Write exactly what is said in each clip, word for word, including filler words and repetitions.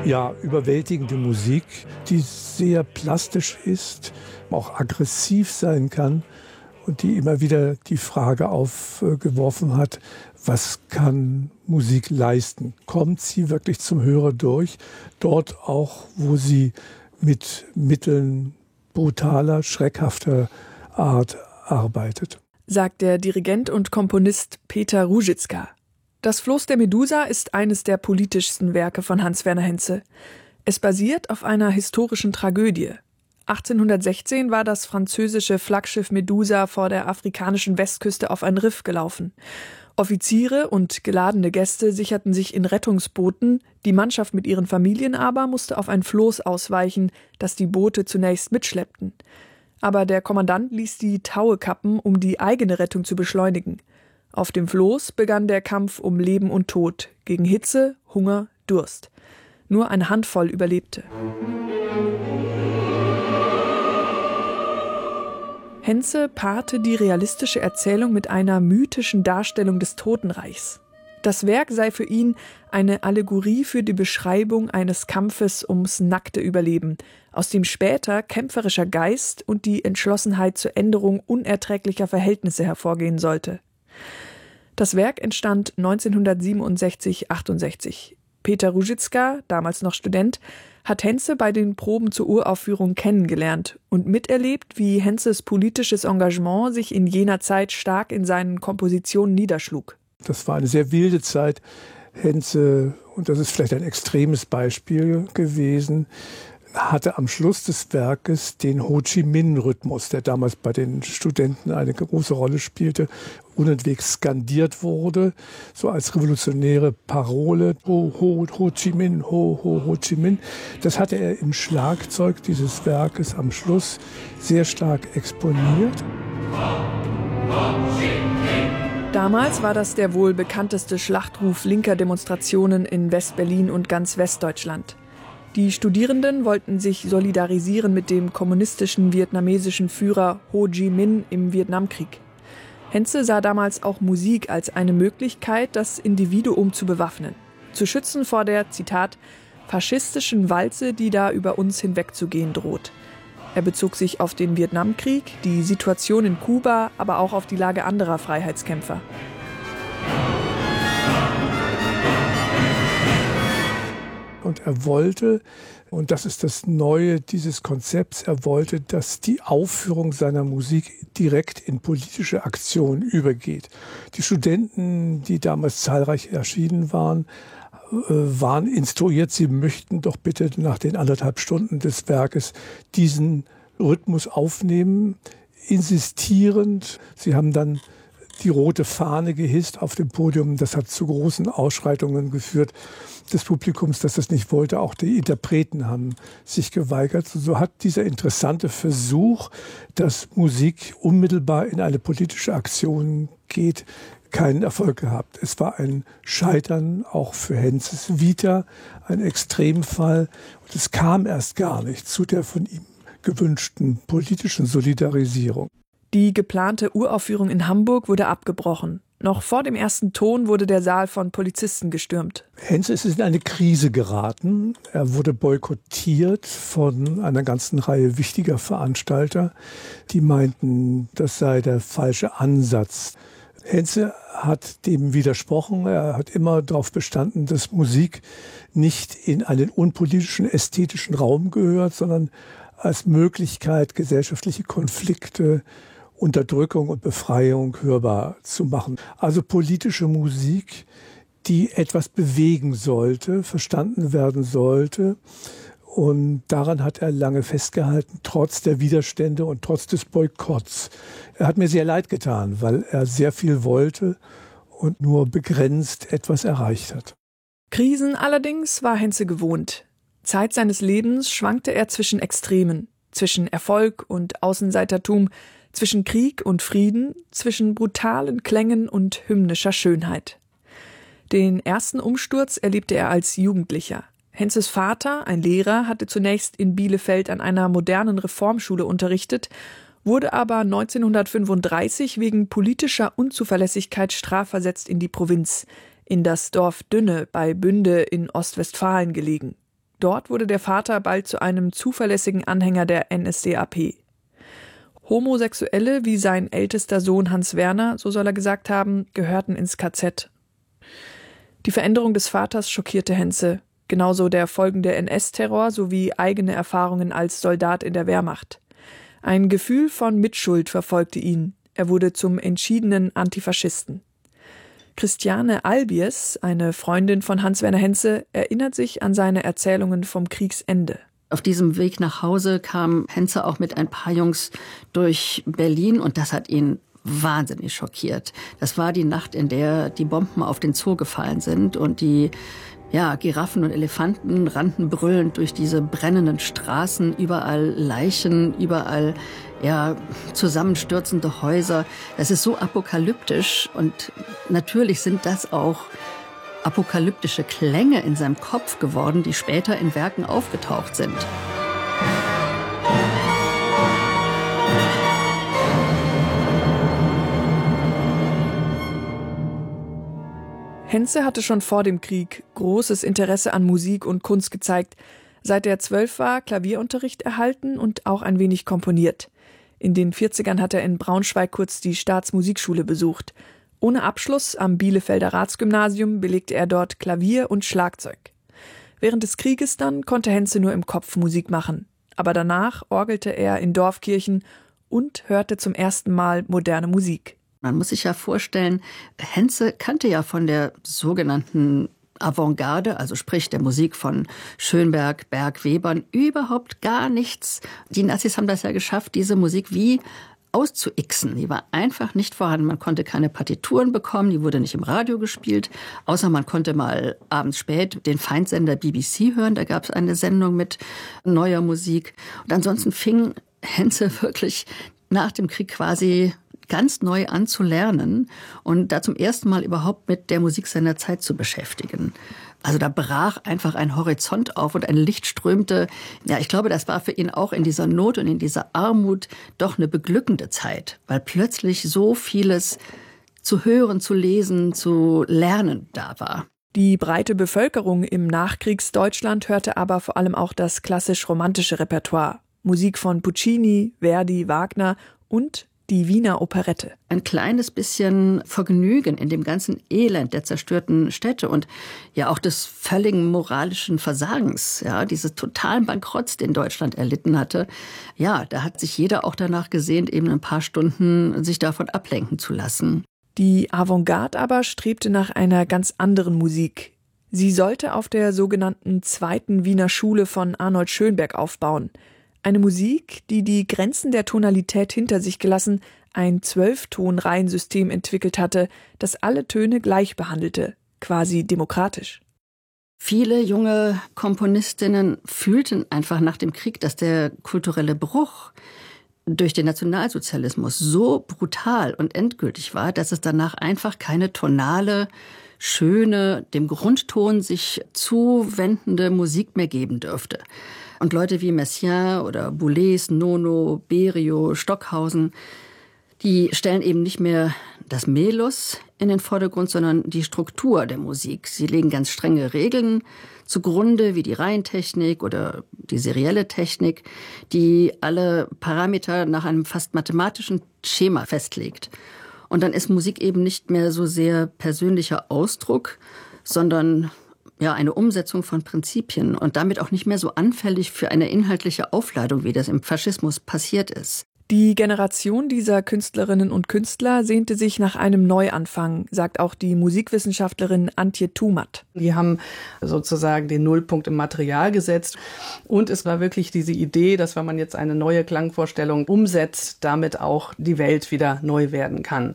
Ja, überwältigende Musik, die sehr plastisch ist, auch aggressiv sein kann und die immer wieder die Frage aufgeworfen hat, was kann Musik leisten? Kommt sie wirklich zum Hörer durch? Dort auch, wo sie mit Mitteln brutaler, schreckhafter Art arbeitet. Sagt der Dirigent und Komponist Peter Růžička. Das Floß der Medusa ist eines der politischsten Werke von Hans-Werner Henze. Es basiert auf einer historischen Tragödie. achtzehnhundertsechzehn war das französische Flaggschiff Medusa vor der afrikanischen Westküste auf ein Riff gelaufen. Offiziere und geladene Gäste sicherten sich in Rettungsbooten, die Mannschaft mit ihren Familien aber musste auf ein Floß ausweichen, das die Boote zunächst mitschleppten. Aber der Kommandant ließ die Taue kappen, um die eigene Rettung zu beschleunigen. Auf dem Floß begann der Kampf um Leben und Tod, gegen Hitze, Hunger, Durst. Nur eine Handvoll überlebte. Henze paarte die realistische Erzählung mit einer mythischen Darstellung des Totenreichs. Das Werk sei für ihn eine Allegorie für die Beschreibung eines Kampfes ums nackte Überleben, aus dem später kämpferischer Geist und die Entschlossenheit zur Änderung unerträglicher Verhältnisse hervorgehen sollte. Das Werk entstand neunzehnhundertsiebenundsechzig achtundsechzig. Peter Růžička, damals noch Student, hat Henze bei den Proben zur Uraufführung kennengelernt und miterlebt, wie Henzes politisches Engagement sich in jener Zeit stark in seinen Kompositionen niederschlug. Das war eine sehr wilde Zeit. Henze, und das ist vielleicht ein extremes Beispiel gewesen, hatte am Schluss des Werkes den Ho-Chi-Minh-Rhythmus, der damals bei den Studenten eine große Rolle spielte, unentwegt skandiert wurde, so als revolutionäre Parole, Ho, Ho, Ho Chi Minh, Ho, Ho, Ho Chi Minh. Das hatte er im Schlagzeug dieses Werkes am Schluss sehr stark exponiert. Damals war das der wohl bekannteste Schlachtruf linker Demonstrationen in West-Berlin und ganz Westdeutschland. Die Studierenden wollten sich solidarisieren mit dem kommunistischen vietnamesischen Führer Ho Chi Minh im Vietnamkrieg. Henze sah damals auch Musik als eine Möglichkeit, das Individuum zu bewaffnen, zu schützen vor der, Zitat, faschistischen Walze, die da über uns hinwegzugehen droht. Er bezog sich auf den Vietnamkrieg, die Situation in Kuba, aber auch auf die Lage anderer Freiheitskämpfer. Und er wollte, und das ist das Neue dieses Konzepts, er wollte, dass die Aufführung seiner Musik direkt in politische Aktion übergeht. Die Studenten, die damals zahlreich erschienen waren, waren instruiert, sie möchten doch bitte nach den anderthalb Stunden des Werkes diesen Rhythmus aufnehmen, insistierend. Sie haben dann die rote Fahne gehisst auf dem Podium. Das hat zu großen Ausschreitungen geführt des Publikums, das das nicht wollte. Auch die Interpreten haben sich geweigert. So hat dieser interessante Versuch, dass Musik unmittelbar in eine politische Aktion geht, keinen Erfolg gehabt. Es war ein Scheitern auch für Henzes Vita, ein Extremfall. Und es kam erst gar nicht zu der von ihm gewünschten politischen Solidarisierung. Die geplante Uraufführung in Hamburg wurde abgebrochen. Noch vor dem ersten Ton wurde der Saal von Polizisten gestürmt. Henze ist in eine Krise geraten. Er wurde boykottiert von einer ganzen Reihe wichtiger Veranstalter, die meinten, das sei der falsche Ansatz. Henze hat dem widersprochen. Er hat immer darauf bestanden, dass Musik nicht in einen unpolitischen, ästhetischen Raum gehört, sondern als Möglichkeit, gesellschaftliche Konflikte, Unterdrückung und Befreiung hörbar zu machen. Also politische Musik, die etwas bewegen sollte, verstanden werden sollte. Und daran hat er lange festgehalten, trotz der Widerstände und trotz des Boykotts. Er hat mir sehr leid getan, weil er sehr viel wollte und nur begrenzt etwas erreicht hat. Krisen allerdings war Henze gewohnt. Zeit seines Lebens schwankte er zwischen Extremen, zwischen Erfolg und Außenseitertum, zwischen Krieg und Frieden, zwischen brutalen Klängen und hymnischer Schönheit. Den ersten Umsturz erlebte er als Jugendlicher. Henzes Vater, ein Lehrer, hatte zunächst in Bielefeld an einer modernen Reformschule unterrichtet, wurde aber neunzehnhundertfünfunddreißig wegen politischer Unzuverlässigkeit strafversetzt in die Provinz, in das Dorf Dünne bei Bünde in Ostwestfalen gelegen. Dort wurde der Vater bald zu einem zuverlässigen Anhänger der N S D A P. Homosexuelle wie sein ältester Sohn Hans Werner, so soll er gesagt haben, gehörten ins K Z. Die Veränderung des Vaters schockierte Hentze, genauso der folgende N S-Terror sowie eigene Erfahrungen als Soldat in der Wehrmacht. Ein Gefühl von Mitschuld verfolgte ihn. Er wurde zum entschiedenen Antifaschisten. Christiane Albiers, eine Freundin von Hans-Werner Hentze, erinnert sich an seine Erzählungen vom Kriegsende. Auf diesem Weg nach Hause kam Hentze auch mit ein paar Jungs durch Berlin und das hat ihn wahnsinnig schockiert. Das war die Nacht, in der die Bomben auf den Zoo gefallen sind und die ja, Giraffen und Elefanten rannten brüllend durch diese brennenden Straßen, überall Leichen, überall ja, zusammenstürzende Häuser. Das ist so apokalyptisch und natürlich sind das auch apokalyptische Klänge in seinem Kopf geworden, die später in Werken aufgetaucht sind. Hentze hatte schon vor dem Krieg großes Interesse an Musik und Kunst gezeigt. Seit er zwölf war, Klavierunterricht erhalten und auch ein wenig komponiert. In den vierzigern hat er in Braunschweig kurz die Staatsmusikschule besucht. Ohne Abschluss am Bielefelder Ratsgymnasium belegte er dort Klavier und Schlagzeug. Während des Krieges dann konnte Hentze nur im Kopf Musik machen. Aber danach orgelte er in Dorfkirchen und hörte zum ersten Mal moderne Musik. Man muss sich ja vorstellen, Hentze kannte ja von der sogenannten Avantgarde, also sprich der Musik von Schönberg, Berg, Webern, überhaupt gar nichts. Die Nazis haben das ja geschafft, diese Musik wie auszuixen. Die war einfach nicht vorhanden. Man konnte keine Partituren bekommen, die wurde nicht im Radio gespielt, außer man konnte mal abends spät den Feindsender B B C hören. Da gab es eine Sendung mit neuer Musik. Und ansonsten fing Hentze wirklich nach dem Krieg quasi ganz neu anzulernen und da zum ersten Mal überhaupt mit der Musik seiner Zeit zu beschäftigen. Also da brach einfach ein Horizont auf und ein Licht strömte. Ja, ich glaube, das war für ihn auch in dieser Not und in dieser Armut doch eine beglückende Zeit, weil plötzlich so vieles zu hören, zu lesen, zu lernen da war. Die breite Bevölkerung im Nachkriegsdeutschland hörte aber vor allem auch das klassisch-romantische Repertoire. Musik von Puccini, Verdi, Wagner und die Wiener Operette. Ein kleines bisschen Vergnügen in dem ganzen Elend der zerstörten Städte und ja auch des völligen moralischen Versagens, ja, dieses totalen Bankrotts, den Deutschland erlitten hatte. Ja, da hat sich jeder auch danach gesehnt, eben ein paar Stunden sich davon ablenken zu lassen. Die Avantgarde aber strebte nach einer ganz anderen Musik. Sie sollte auf der sogenannten Zweiten Wiener Schule von Arnold Schönberg aufbauen. Eine Musik, die die Grenzen der Tonalität hinter sich gelassen, ein Zwölfton-Reihensystem entwickelt hatte, das alle Töne gleich behandelte, quasi demokratisch. Viele junge Komponistinnen fühlten einfach nach dem Krieg, dass der kulturelle Bruch durch den Nationalsozialismus so brutal und endgültig war, dass es danach einfach keine tonale, schöne, dem Grundton sich zuwendende Musik mehr geben dürfte. Und Leute wie Messiaen oder Boulez, Nono, Berio, Stockhausen, die stellen eben nicht mehr das Melus in den Vordergrund, sondern die Struktur der Musik. Sie legen ganz strenge Regeln zugrunde, wie die Reihentechnik oder die serielle Technik, die alle Parameter nach einem fast mathematischen Schema festlegt. Und dann ist Musik eben nicht mehr so sehr persönlicher Ausdruck, sondern ja, eine Umsetzung von Prinzipien und damit auch nicht mehr so anfällig für eine inhaltliche Aufladung, wie das im Faschismus passiert ist. Die Generation dieser Künstlerinnen und Künstler sehnte sich nach einem Neuanfang, sagt auch die Musikwissenschaftlerin Antje Thumatt. Die haben sozusagen den Nullpunkt im Material gesetzt und es war wirklich diese Idee, dass wenn man jetzt eine neue Klangvorstellung umsetzt, damit auch die Welt wieder neu werden kann.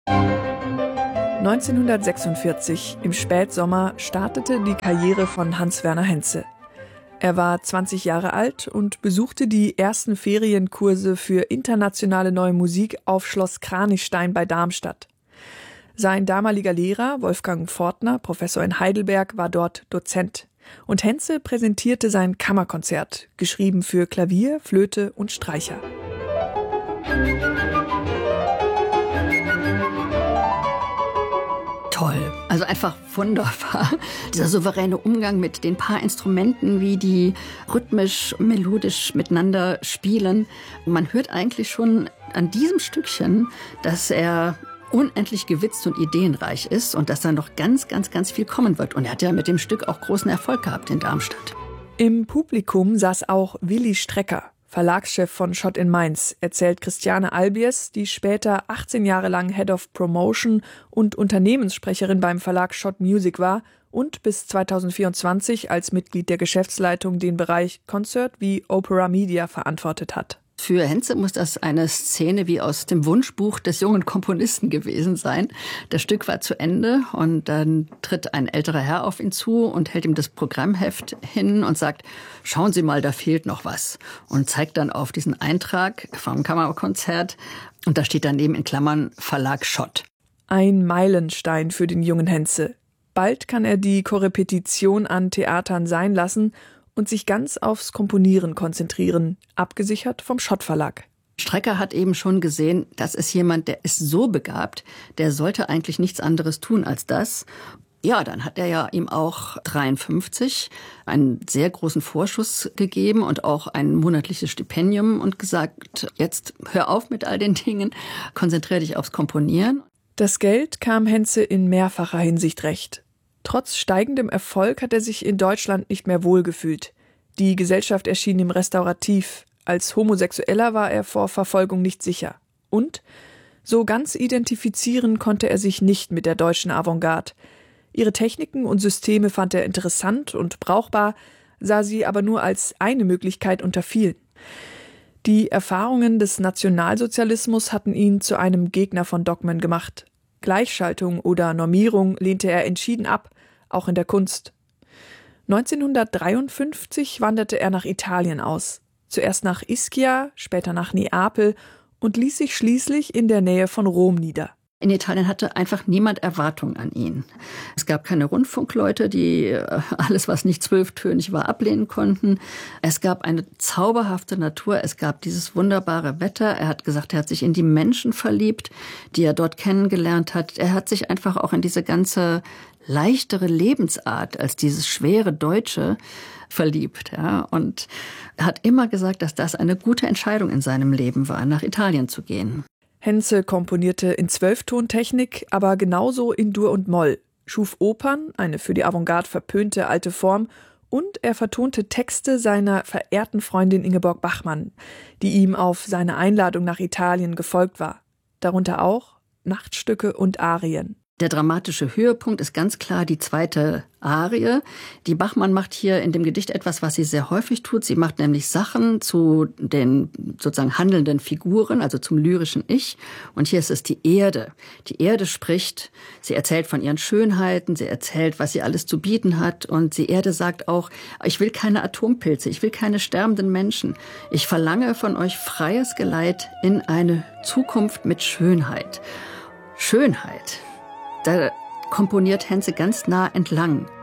neunzehnhundertsechsundvierzig, im Spätsommer, startete die Karriere von Hans-Werner Hentze. Er war zwanzig Jahre alt und besuchte die ersten Ferienkurse für internationale neue Musik auf Schloss Kranichstein bei Darmstadt. Sein damaliger Lehrer, Wolfgang Fortner, Professor in Heidelberg, war dort Dozent. Und Hentze präsentierte sein Kammerkonzert, geschrieben für Klavier, Flöte und Streicher. Toll. Also einfach wunderbar. Dieser souveräne Umgang mit den paar Instrumenten, wie die rhythmisch, melodisch miteinander spielen. Man hört eigentlich schon an diesem Stückchen, dass er unendlich gewitzt und ideenreich ist und dass da noch ganz, ganz, ganz viel kommen wird. Und er hat ja mit dem Stück auch großen Erfolg gehabt in Darmstadt. Im Publikum saß auch Willi Strecker, Verlagschef von Schott in Mainz, erzählt Christiane Albiers, die später achtzehn Jahre lang Head of Promotion und Unternehmenssprecherin beim Verlag Schott Music war und bis zweitausendvierundzwanzig als Mitglied der Geschäftsleitung den Bereich Concert wie Opera Media verantwortet hat. Für Henze muss das eine Szene wie aus dem Wunschbuch des jungen Komponisten gewesen sein. Das Stück war zu Ende und dann tritt ein älterer Herr auf ihn zu und hält ihm das Programmheft hin und sagt, schauen Sie mal, da fehlt noch was. Und zeigt dann auf diesen Eintrag vom Kammerkonzert und da steht daneben in Klammern Verlag Schott. Ein Meilenstein für den jungen Henze. Bald kann er die Korrepetition an Theatern sein lassen und sich ganz aufs Komponieren konzentrieren, abgesichert vom Schott Verlag. Strecker hat eben schon gesehen, das ist jemand, der ist so begabt, der sollte eigentlich nichts anderes tun als das. Ja, dann hat er ja ihm auch dreiundfünfzig einen sehr großen Vorschuss gegeben und auch ein monatliches Stipendium und gesagt, jetzt hör auf mit all den Dingen, konzentriere dich aufs Komponieren. Das Geld kam Henze in mehrfacher Hinsicht recht. Trotz steigendem Erfolg hat er sich in Deutschland nicht mehr wohlgefühlt. Die Gesellschaft erschien ihm restaurativ. Als Homosexueller war er vor Verfolgung nicht sicher. Und so ganz identifizieren konnte er sich nicht mit der deutschen Avantgarde. Ihre Techniken und Systeme fand er interessant und brauchbar, sah sie aber nur als eine Möglichkeit unter vielen. Die Erfahrungen des Nationalsozialismus hatten ihn zu einem Gegner von Dogmen gemacht. Gleichschaltung oder Normierung lehnte er entschieden ab, auch in der Kunst. neunzehnhundertdreiundfünfzig wanderte er nach Italien aus. Zuerst nach Ischia, später nach Neapel und ließ sich schließlich in der Nähe von Rom nieder. In Italien hatte einfach niemand Erwartungen an ihn. Es gab keine Rundfunkleute, die alles, was nicht zwölftönig war, ablehnen konnten. Es gab eine zauberhafte Natur, es gab dieses wunderbare Wetter. Er hat gesagt, er hat sich in die Menschen verliebt, die er dort kennengelernt hat. Er hat sich einfach auch in diese ganze leichtere Lebensart als dieses schwere Deutsche verliebt. Ja? Und er hat immer gesagt, dass das eine gute Entscheidung in seinem Leben war, nach Italien zu gehen. Henze komponierte in Zwölftontechnik, aber genauso in Dur und Moll, schuf Opern, eine für die Avantgarde verpönte alte Form, und er vertonte Texte seiner verehrten Freundin Ingeborg Bachmann, die ihm auf seine Einladung nach Italien gefolgt war. Darunter auch Nachtstücke und Arien. Der dramatische Höhepunkt ist ganz klar die zweite Arie. Die Bachmann macht hier in dem Gedicht etwas, was sie sehr häufig tut. Sie macht nämlich Sachen zu den sozusagen handelnden Figuren, also zum lyrischen Ich. Und hier ist es die Erde. Die Erde spricht, sie erzählt von ihren Schönheiten, sie erzählt, was sie alles zu bieten hat. Und die Erde sagt auch, ich will keine Atompilze, ich will keine sterbenden Menschen. Ich verlange von euch freies Geleit in eine Zukunft mit Schönheit. Schönheit. Da komponiert Henze ganz nah entlang.